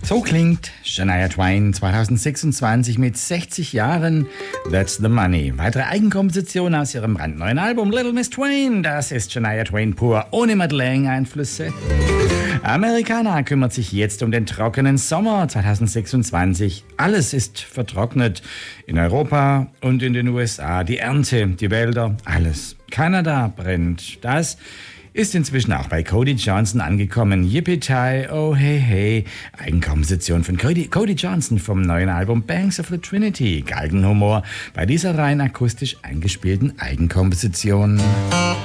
So klingt Shania Twain 2026 mit 60 Jahren. That's the Money. Weitere Eigenkomposition aus ihrem brandneuen Album Little Miss Twain. Das ist Shania Twain pur, ohne Madeleine-Einflüsse. Americana kümmert sich jetzt um den trockenen Sommer 2026. Alles ist vertrocknet. In Europa und in den USA. Die Ernte, die Wälder, alles. Kanada brennt. Das ist inzwischen auch bei Cody Johnson angekommen. Yippie-Tie, oh hey hey. Eigenkomposition von Cody Johnson vom neuen Album Banks of the Trinity. Galgenhumor bei dieser rein akustisch eingespielten Eigenkomposition.